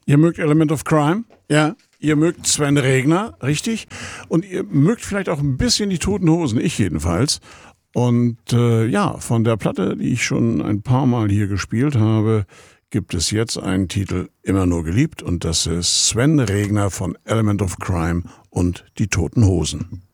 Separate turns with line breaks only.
Ihr mögt Element of Crime? Ja. Ihr mögt Sven Regner, richtig? Und ihr mögt vielleicht auch ein bisschen die Toten Hosen, ich jedenfalls. Und von der Platte, die ich schon ein paar Mal hier gespielt habe, gibt es jetzt einen Titel Immer nur geliebt. Und das ist Sven Regner von Element of Crime und die Toten Hosen.